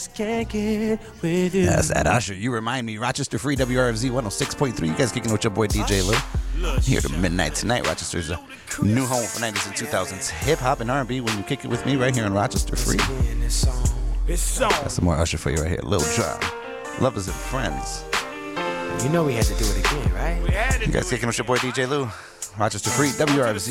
just can't get with you. That's that Usher. You remind me. Rochester Free, WRFZ 106.3. You guys kicking with your boy DJ Lou. Here to midnight tonight. Rochester's a new home for 90s and 2000s hip hop and R&B. When you kick it with me right here on Rochester Free. Got some more Usher for you right here. Lil Jon. Lovers and Friends. You know we had to do it again, right? You guys kicking with your boy DJ Lou. Rochester Free, WRFZ